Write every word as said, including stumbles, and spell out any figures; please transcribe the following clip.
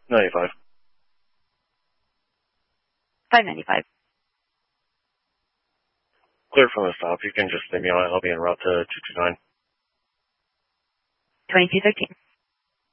ninety-five. five ninety-five. Clear from the stop. You can just leave me on. I'll be en route to two two nine. twenty-two thirteen.